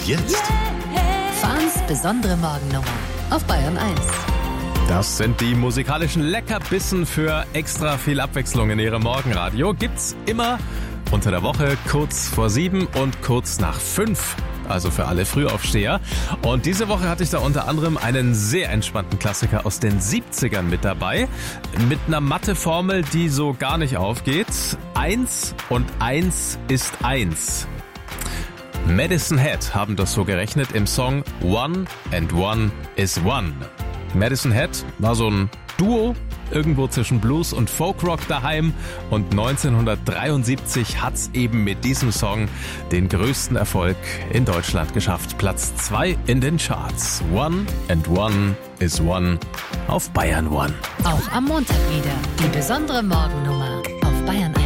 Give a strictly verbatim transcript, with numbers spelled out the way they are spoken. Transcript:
Jetzt Fahns besondere Morgennummer auf Bayern eins. Das sind die musikalischen Leckerbissen für extra viel Abwechslung in Ihrem Morgenradio. Gibt's immer unter der Woche kurz vor sieben und kurz nach fünf. Also für alle Frühaufsteher. Und diese Woche hatte ich da unter anderem einen sehr entspannten Klassiker aus den siebzigern mit dabei. Mit einer Matheformel, die so gar nicht aufgeht. Eins und eins ist eins. Madison Head haben das so gerechnet im Song One and One is One. Madison Head war so ein Duo, irgendwo zwischen Blues und Folkrock daheim, und neunzehnhundertdreiundsiebzig hat's eben mit diesem Song den größten Erfolg in Deutschland geschafft. Platz zwei in den Charts. One and One is One auf Bayern One. Auch am Montag wieder die besondere Morgennummer auf Bayern eins.